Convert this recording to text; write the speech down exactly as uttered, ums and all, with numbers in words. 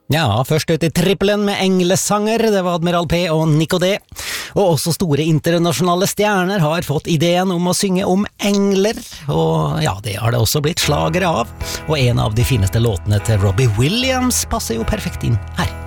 Ja, først ut i trippelen med englesanger, det var Admiral P og Nico D. Og også store internasjonale stjerner har fått ideen om å synge om engler, og ja, det har det også blitt slagere av. Og en av de fineste låtene til Robbie Williams passer jo perfekt inn her.